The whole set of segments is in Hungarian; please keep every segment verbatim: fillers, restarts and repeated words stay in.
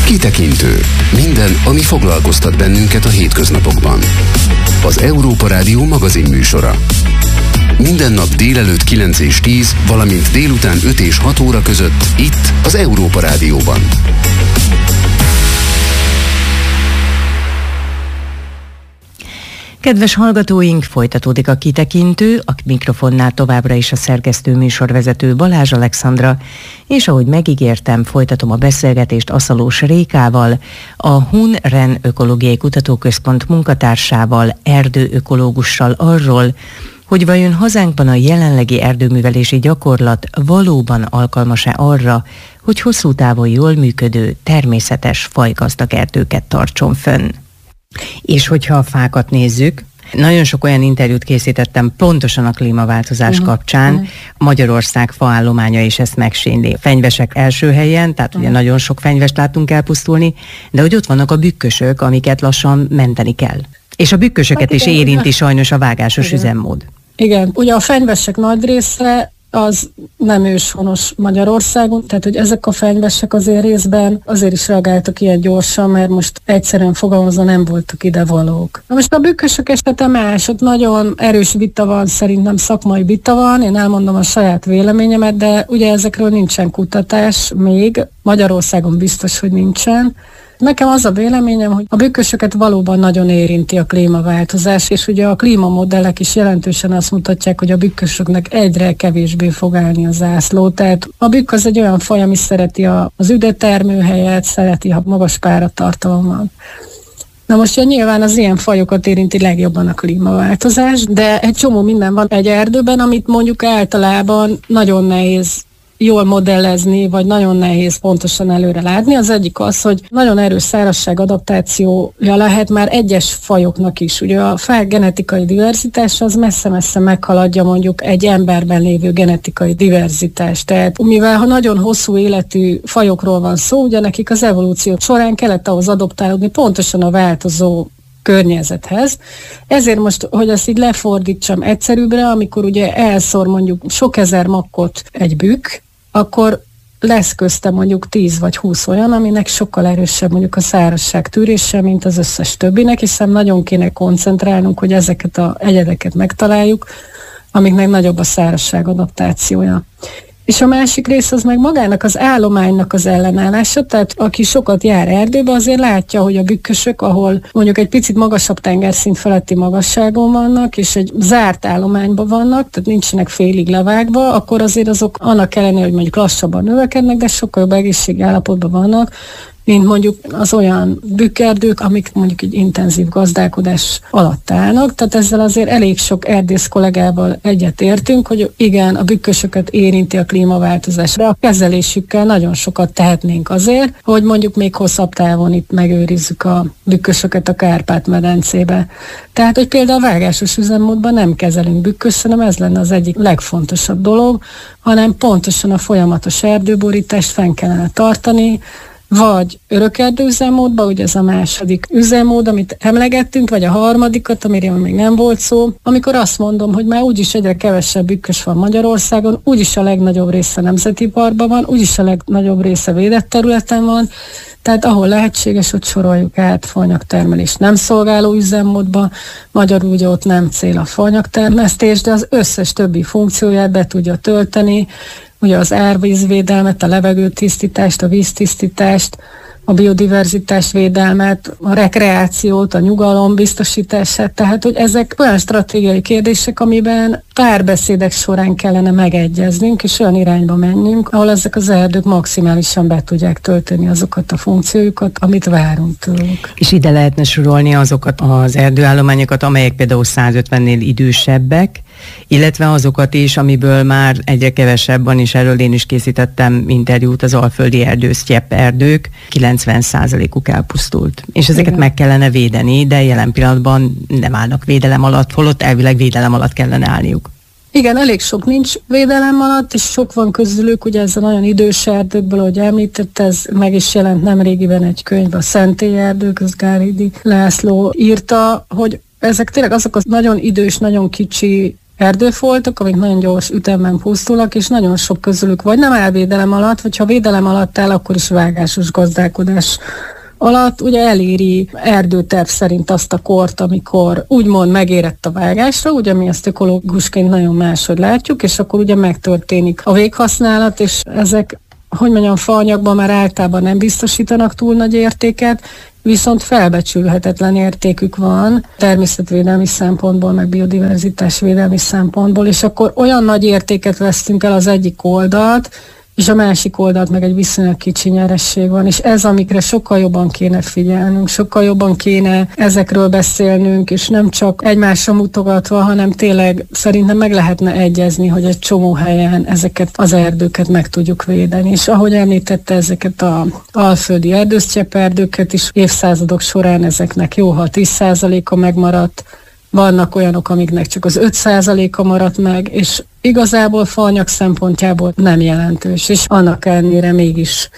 Kitekintő. Minden, ami foglalkoztat bennünket a hétköznapokban. Az Európa Rádió magazinműsora. Minden nap délelőtt kilenc és tíz, valamint délután öt és hat óra között itt az Európa Rádióban. Kedves hallgatóink, folytatódik a Kitekintő, a mikrofonnál továbbra is a szerkesztő műsorvezető Balázs Alexandra, és ahogy megígértem, folytatom a beszélgetést Aszalós Rékával, a Hun-Ren Ökológiai Kutatóközpont munkatársával, erdőökológussal arról, hogy vajon hazánkban a jelenlegi erdőművelési gyakorlat valóban alkalmas-e arra, hogy hosszú távon jól működő, természetes, fajgazdag erdőket tartson fönn. És hogyha a fákat nézzük, nagyon sok olyan interjút készítettem pontosan a klímaváltozás uh-huh. kapcsán. Uh-huh. Magyarország faállománya is ezt megsínli. Fenyvesek első helyen, tehát uh-huh. ugye nagyon sok fenyvest látunk elpusztulni, de hogy ott vannak a bükkösök, amiket lassan menteni kell. És a bükkösöket hát igen, is érinti igen. sajnos a vágásos igen. üzemmód. Igen, ugye a fenyvesek nagy része az nem őshonos Magyarországon, tehát hogy ezek a fenyvesek azért részben azért is reagáltak ilyen gyorsan, mert most egyszerűen fogalmazva nem voltak ide valók. Na most a bükkösök esete más, ott nagyon erős vita van, szerintem szakmai vita van, én elmondom a saját véleményemet, de ugye ezekről nincsen kutatás még, Magyarországon biztos, hogy nincsen. Nekem az a véleményem, hogy a bükkösöket valóban nagyon érinti a klímaváltozás, és ugye a klímamodellek is jelentősen azt mutatják, hogy a bükkösöknek egyre kevésbé fog állni a zászló. Tehát a bükk az egy olyan faj, ami szereti a, az üdetermőhelyet, szereti, ha magas páratartalom van. Na most ja, nyilván az ilyen fajokat érinti legjobban a klímaváltozás, de egy csomó minden van egy erdőben, amit mondjuk általában nagyon nehéz jól modellezni, vagy nagyon nehéz pontosan előre látni. Az egyik az, hogy nagyon erős szárazság adaptációja lehet már egyes fajoknak is. Ugye a fák genetikai diverzitása az messze-messze meghaladja mondjuk egy emberben lévő genetikai diverzitást. Tehát mivel ha nagyon hosszú életű fajokról van szó, ugye nekik az evolúció során kellett ahhoz adoptálódni pontosan a változó környezethez. Ezért most, hogy ezt így lefordítsam egyszerűbbre, amikor ugye elszór mondjuk sok ezer makkot egy bükk, akkor lesz közte mondjuk tíz vagy húsz olyan, aminek sokkal erősebb mondjuk a szárazság tűrése, mint az összes többinek, hiszen nagyon kéne koncentrálnunk, hogy ezeket az egyedeket megtaláljuk, amiknek nagyobb a szárazság adaptációja. És a másik rész az meg magának az állománynak az ellenállása, tehát aki sokat jár erdőbe, azért látja, hogy a bükkösök, ahol mondjuk egy picit magasabb tengerszint feletti magasságon vannak, és egy zárt állományban vannak, tehát nincsenek félig levágva, akkor azért azok annak ellenére, hogy mondjuk lassabban növekednek, de sokkal jobb egészségi állapotban vannak, mint mondjuk az olyan bükkerdők, amik mondjuk egy intenzív gazdálkodás alatt állnak. Tehát ezzel azért elég sok erdész kollégával egyetértünk, hogy igen, a bükkösöket érinti a klímaváltozás, de a kezelésükkel nagyon sokat tehetnénk azért, hogy mondjuk még hosszabb távon itt megőrizzük a bükkösöket a Kárpát-medencébe. Tehát, hogy például a vágásos üzemmódban nem kezelünk bükköst, hanem ez lenne az egyik legfontosabb dolog, hanem pontosan a folyamatos erdőborítást fenn kellene tartani, vagy örökerdő üzemmódba, ugye ez a második üzemmód, amit emlegettünk, vagy a harmadikat, amiről még nem volt szó, amikor azt mondom, hogy már úgyis egyre kevesebb bükkös van Magyarországon, úgyis a legnagyobb része nemzeti parkban van, úgyis a legnagyobb része védett területen van, tehát ahol lehetséges, hogy soroljuk át faanyagtermelés nem szolgáló üzemmódba, magyarul ugye ott nem cél a faanyagtermesztés, de az összes többi funkcióját be tudja tölteni, ugye az árvízvédelmet, a levegőtisztítást, a víztisztítást, a biodiverzitás védelmet, a rekreációt, a nyugalom biztosítását, tehát hogy ezek olyan stratégiai kérdések, amiben párbeszédek során kellene megegyeznünk, és olyan irányba menjünk, ahol ezek az erdők maximálisan be tudják tölteni azokat a funkciójukat, amit várunk tőlük. És ide lehetne sorolni azokat az erdőállományokat, amelyek például százötvennél idősebbek, illetve azokat is, amiből már egyre kevesebb van, és erről én is készítettem interjút, az alföldi erdő, sztyepp erdők, kilencven százalékuk elpusztult. És ezeket igen. meg kellene védeni, de jelen pillanatban nem állnak védelem alatt, holott elvileg védelem alatt kellene állniuk. Igen, elég sok nincs védelem alatt, és sok van közülük, ugye ez a nagyon idős erdőkből, ahogy említett, ez meg is jelent nemrégiben egy könyv, a Szentély erdők, az Gáridi László írta, hogy ezek tényleg azok az nagyon idős, nagyon kicsi erdőfoltok, amik nagyon gyors ütemben pusztulnak, és nagyon sok közülük vagy nem áll védelem alatt, vagy ha védelem alatt áll, akkor is vágásos gazdálkodás alatt ugye eléri erdőterv szerint azt a kort, amikor úgymond megérett a vágásra, ugye mi ezt ökológusként nagyon máshogy látjuk, és akkor ugye megtörténik a véghasználat, és ezek, hogy mondjam, faanyagban már általában nem biztosítanak túl nagy értéket, viszont felbecsülhetetlen értékük van természetvédelmi szempontból, meg biodiverzitásvédelmi szempontból, és akkor olyan nagy értéket vesztünk el az egyik oldalt, és a másik oldalt meg egy viszonylag kicsi nyeresség van, és ez, amikre sokkal jobban kéne figyelnünk, sokkal jobban kéne ezekről beszélnünk, és nem csak egymásra mutogatva, hanem tényleg szerintem meg lehetne egyezni, hogy egy csomó helyen ezeket az erdőket meg tudjuk védeni. És ahogy említette, ezeket az alföldi erdősztyeperdőket is évszázadok során ezeknek jó, ha tíz százaléka megmaradt, vannak olyanok, amiknek csak az öt százaléka maradt meg, és igazából faanyag szempontjából nem jelentős, és annak ellenére mégis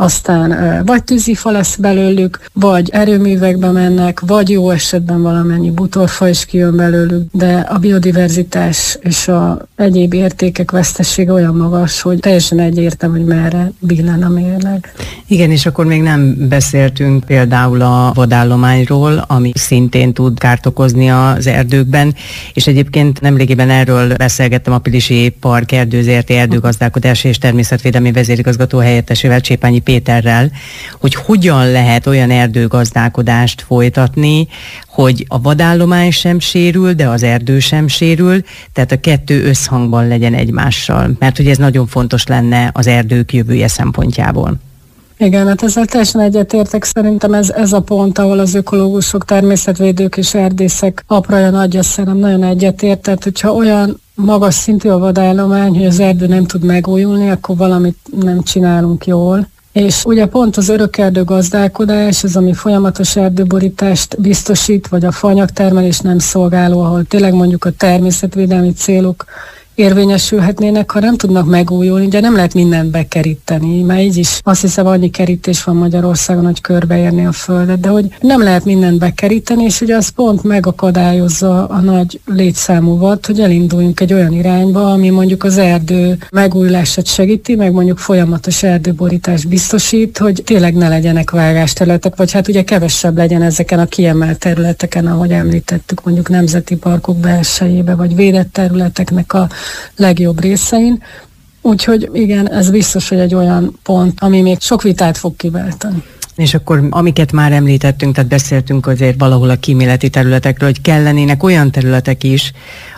aztán vagy tűzifa lesz belőlük, vagy erőművekbe mennek, vagy jó esetben valamennyi bútorfa is kijön belőlük, de a biodiverzitás és a egyéb értékek vesztessége olyan magas, hogy teljesen egyértelmű, hogy merre billen a mérleg. Igen, és akkor még nem beszéltünk például a vadállományról, ami szintén tud kárt okozni az erdőkben, és egyébként nemrégiben erről beszélgettem a Pilisi Park Erdő zé er té erdőgazdálkodási és természetvédelmi vezérigazgató helyettesével, Csépányi Péterrel, hogy hogyan lehet olyan erdőgazdálkodást folytatni, hogy a vadállomány sem sérül, de az erdő sem sérül, tehát a kettő összhangban legyen egymással, mert hogy ez nagyon fontos lenne az erdők jövője szempontjából. Igen, hát ezzel teljesen egyetértek, szerintem ez, ez a pont, ahol az ökológusok, természetvédők és erdészek apraja nagyja szerintem nagyon egyetért, tehát hogyha olyan magas szintű a vadállomány, hogy az erdő nem tud megújulni, akkor valamit nem csinálunk jól. És ugye pont az örökerdő gazdálkodás, az, ami folyamatos erdőborítást biztosít, vagy a faanyagtermelés nem szolgáló, ahol tényleg mondjuk a természetvédelmi célok érvényesülhetnének, ha nem tudnak megújulni, ugye nem lehet mindent bekeríteni, mert így is azt hiszem annyi kerítés van Magyarországon, hogy körbeérni a földet, de hogy nem lehet mindent bekeríteni, és ugye az pont megakadályozza a nagy létszámú vad, hogy elinduljunk egy olyan irányba, ami mondjuk az erdő megújulását segíti, meg mondjuk folyamatos erdőborítást biztosít, hogy tényleg ne legyenek vágásterületek, vagy hát ugye kevesebb legyen ezeken a kiemelt területeken, ahogy említettük, mondjuk nemzeti parkok belsejébe, vagy védett területeknek a legjobb részein. Úgyhogy igen, ez biztos, hogy egy olyan pont, ami még sok vitát fog kiváltani. És akkor amiket már említettünk, tehát beszéltünk azért valahol a kíméleti területekről, hogy kellenének olyan területek is,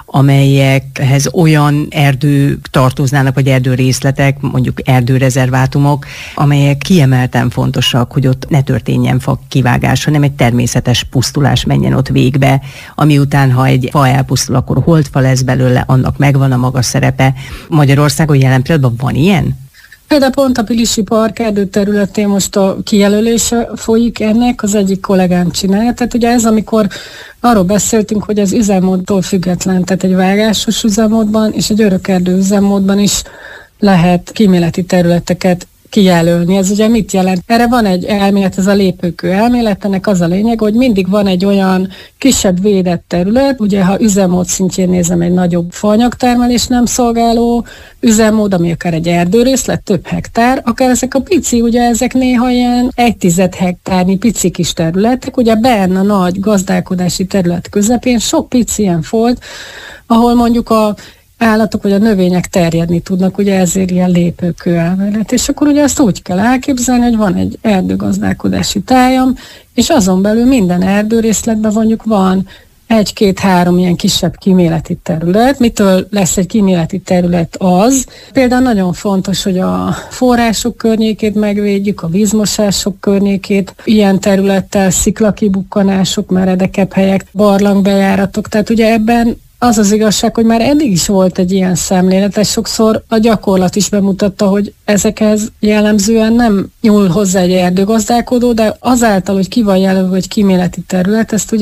amelyekhez olyan erdők tartoznának, vagy erdőrészletek, mondjuk erdőrezervátumok, amelyek kiemelten fontosak, hogy ott ne történjen fa kivágás, hanem egy természetes pusztulás menjen ott végbe, ami után, ha egy fa elpusztul, akkor holdfa lesz belőle, annak megvan a maga szerepe. Magyarországon jelen pillanatban van ilyen? Például pont a Pilisi Park erdőterületén most a kijelölése folyik ennek, az egyik kollégám csinálja. Tehát ugye ez, amikor arról beszéltünk, hogy az üzemmódtól független, tehát egy vágásos üzemmódban és egy örökerdő üzemmódban is lehet kíméleti területeket kijelölni. Ez ugye mit jelent? Erre van egy elmélet, ez a lépőkő elmélet, ennek az a lényeg, hogy mindig van egy olyan kisebb védett terület, ugye ha üzemmód szintjén nézem, egy nagyobb faanyagtermelés nem szolgáló üzemmód, ami akár egy erdőrészlet, több hektár, akár ezek a pici, ugye ezek néha ilyen egy tized hektárnyi pici kis területek, ugye benne a nagy gazdálkodási terület közepén sok pici ilyen folt, ahol mondjuk a állatok vagy a növények terjedni tudnak, ugye ezért ilyen lépőkő elmélet. És akkor ugye azt úgy kell elképzelni, hogy van egy erdőgazdálkodási tájam, és azon belül minden erdőrészletben mondjuk van egy-két-három ilyen kisebb kíméleti terület. Mitől lesz egy kíméleti terület az? Például nagyon fontos, hogy a források környékét megvédjük, a vízmosások környékét, ilyen területtel sziklakibukkanások, meredekebb helyek, barlangbejáratok, tehát ugye ebben az az igazság, hogy már eddig is volt egy ilyen szemlélet, és sokszor a gyakorlat is bemutatta, hogy ezekhez jellemzően nem nyúl hozzá egy erdőgazdálkodó, de azáltal, hogy ki van jelölve egy kíméleti terület, ezt ugye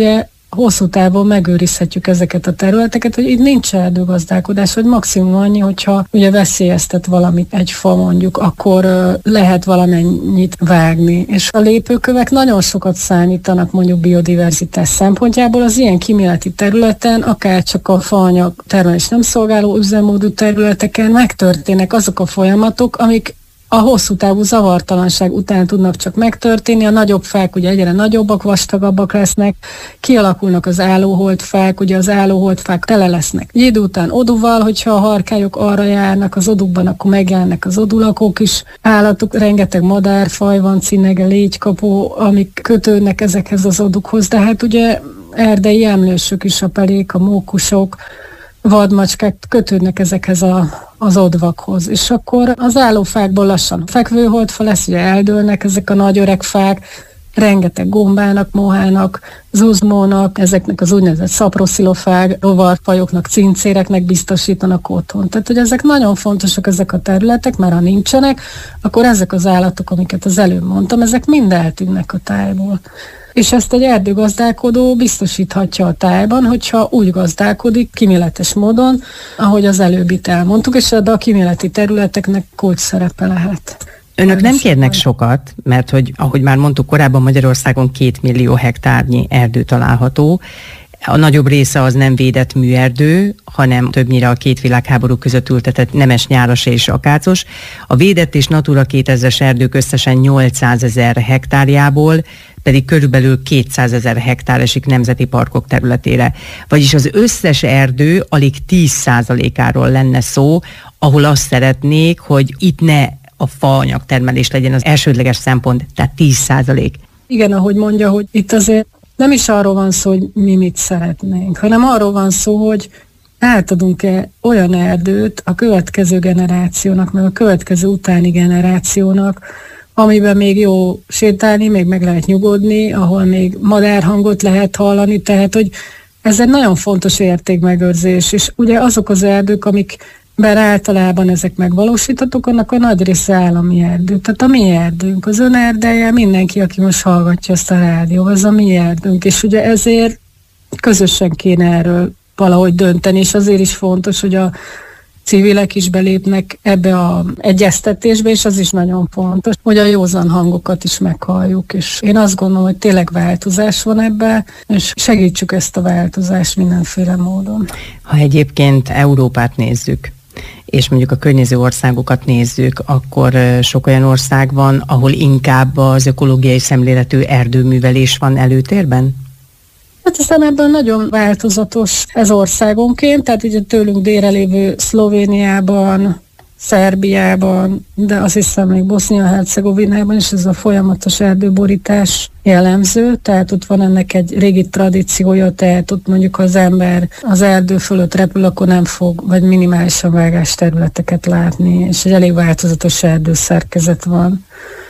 hosszú távon megőrizhetjük ezeket a területeket, hogy itt nincs erdőgazdálkodás, hogy maximum annyi, hogyha ugye veszélyeztet valamit egy fa mondjuk, akkor uh, lehet valamennyit vágni. És a lépőkövek nagyon sokat számítanak mondjuk biodiverzitás szempontjából. Az ilyen kíméleti területen, akár csak a faanyag termelés nem szolgáló üzemmódú területeken megtörténnek azok a folyamatok, amik a hosszú távú zavartalanság után tudnak csak megtörténni, a nagyobb fák ugye egyre nagyobbak, vastagabbak lesznek, kialakulnak az állóholdfák, ugye az állóholdfák tele lesznek egy idő után odúval, hogyha a harkályok arra járnak az odukban, akkor megjelennek az odulakók is, állatok, rengeteg madárfaj van, cinege, légykapó, amik kötődnek ezekhez az odukhoz, de hát ugye erdei emlősök is, a pelék, a mókusok, vadmacskák kötődnek ezekhez a, az odvakhoz, és akkor az állófákból lassan fekvőholdfa lesz, ugye eldőlnek ezek a nagy öreg fák, rengeteg gombának, mohának, zuzmónak, ezeknek az úgynevezett szaproszilofág, rovarfajoknak, cincéreknek biztosítanak otthon. Tehát, hogy ezek nagyon fontosak ezek a területek, mert ha nincsenek, akkor ezek az állatok, amiket az előbb mondtam, ezek mind eltűnnek a tájból. És ezt egy erdőgazdálkodó biztosíthatja a tájban, hogyha úgy gazdálkodik kíméletes módon, ahogy az előbb itt elmondtuk, és a kíméleti területeknek kulcs szerepe lehet. Önök nem kérnek sokat, mert hogy, ahogy már mondtuk korábban, Magyarországon két millió hektárnyi erdő található. A nagyobb része az nem védett műerdő, hanem többnyire a két világháború között ültetett nemes, nyáras és akácos. A védett és Natura kétezres erdők összesen nyolcszázezer hektárjából pedig körülbelül kétszázezer hektár esik nemzeti parkok területére. Vagyis az összes erdő alig tíz százalékáról lenne szó, ahol azt szeretnék, hogy itt ne a faanyag termelés legyen az elsődleges szempont, tehát tíz százalék. Igen, ahogy mondja, hogy itt azért nem is arról van szó, hogy mi mit szeretnénk, hanem arról van szó, hogy átadunk-e olyan erdőt a következő generációnak, meg a következő utáni generációnak, amiben még jó sétálni, még meg lehet nyugodni, ahol még madárhangot lehet hallani, tehát hogy ez egy nagyon fontos értékmegőrzés, és ugye azok az erdők, amikben általában ezek megvalósítatok, annak a nagy része állami erdő. Tehát a mi erdőnk, az ön erdeje, mindenki, aki most hallgatja ezt a rádió, az a mi erdőnk, és ugye ezért közösen kéne erről valahogy dönteni, és azért is fontos, hogy a civilek is belépnek ebbe az egyeztetésbe, és az is nagyon fontos, hogy a józan hangokat is meghalljuk, és én azt gondolom, hogy tényleg változás van ebbe, és segítsük ezt a változást mindenféle módon. Ha egyébként Európát nézzük, és mondjuk a környező országokat nézzük, akkor sok olyan ország van, ahol inkább az ökológiai szemléletű erdőművelés van előtérben? Hát aztán ebből nagyon változatos ez országonként, tehát ugye tőlünk délre lévő Szlovéniában, Szerbiában, de azt hiszem még Bosznia-Hercegovinában is ez a folyamatos erdőborítás jellemző, tehát ott van ennek egy régi tradíciója, tehát ott mondjuk ha az ember az erdő fölött repül, akkor nem fog, vagy minimálisan vágás területeket látni, és egy elég változatos erdőszerkezet van.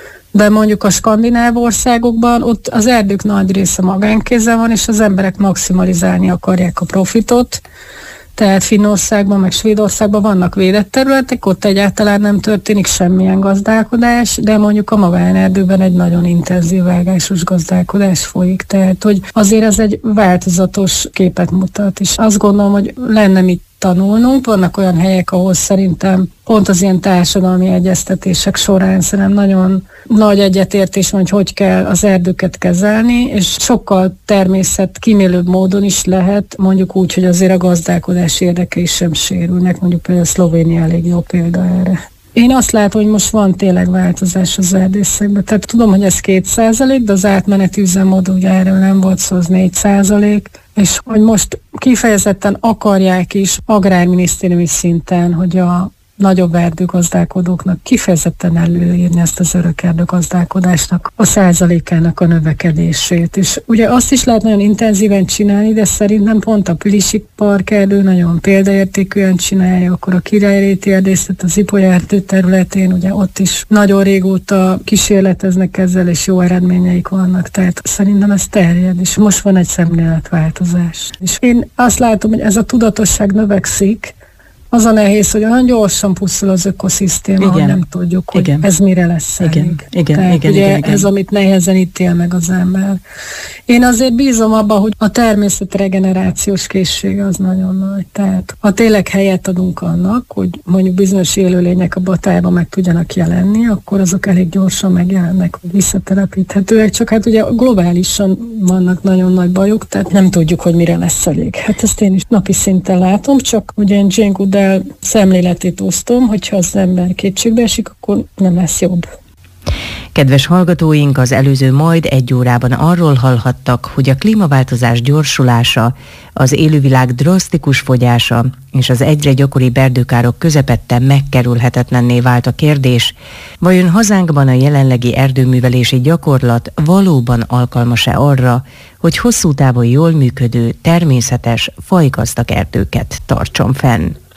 De mondjuk a skandináv országokban ott az erdők nagy része magánkézzel van, és az emberek maximalizálni akarják a profitot. Tehát Finnországban, meg Svédországban vannak védett területek, ott egyáltalán nem történik semmilyen gazdálkodás, de mondjuk a magánerdőben egy nagyon intenzív vágásos gazdálkodás folyik. Tehát, hogy azért ez egy változatos képet mutat, és azt gondolom, hogy lenne mit tanulnunk. Vannak olyan helyek, ahol szerintem pont az ilyen társadalmi egyeztetések során szerintem nagyon nagy egyetértés van, hogy hogy kell az erdőket kezelni, és sokkal természetkímélőbb módon is lehet, mondjuk úgy, hogy azért a gazdálkodás érdekei sem sérülnek, mondjuk például Szlovénia elég jó példa erre. Én azt látom, hogy most van tényleg változás az erdészekben. Tehát tudom, hogy ez két százalék, de az átmeneti üzemmód ugye erről nem volt szó, az négy százalék, és hogy most kifejezetten akarják is agrárminisztériumi szinten, hogy a nagyobb erdőgazdálkodóknak kifejezetten előírni ezt az örök erdőgazdálkodásnak a százalékának a növekedését. És ugye azt is lehet nagyon intenzíven csinálni, de szerintem pont a Pilisik parkerdő nagyon példaértékűen csinálja, akkor a Királyréti erdészet az Ipoly erdő területén, ugye ott is nagyon régóta kísérleteznek ezzel, és jó eredményeik vannak, tehát szerintem ez terjed, és most van egy szemléletváltozás. És én azt látom, hogy ez a tudatosság növekszik, Az a nehéz, hogy olyan gyorsan pusztul az ökoszisztéma, igen. hogy nem tudjuk, hogy igen. ez mire lesz elég. Igen, igen, Tehát igen, ugye igen, igen. ez, amit nehezen ítél meg az ember. Én azért bízom abban, hogy a természet regenerációs készsége az nagyon nagy. Tehát ha tényleg helyet adunk annak, hogy mondjuk bizonyos élőlények a batályban meg tudjanak jelenni, akkor azok elég gyorsan megjelennek, hogy visszatelepíthetőek. Csak hát ugye globálisan vannak nagyon nagy bajok, tehát nem tudjuk, hogy mire lesz elég. Hát ezt én is napi szinten látom, csak ugye én Jane Goodall szemléletét osztom, hogyha az ember kétségbe esik, akkor nem lesz jobb. Kedves hallgatóink, az előző majd egy órában arról hallhattak, hogy a klímaváltozás gyorsulása, az élővilág drasztikus fogyása és az egyre gyakoribb erdőkárok közepette megkerülhetetlenné vált a kérdés, vajon hazánkban a jelenlegi erdőművelési gyakorlat valóban alkalmas-e arra, hogy hosszú távon jól működő, természetes, fajgazdag erdőket tartson fenn?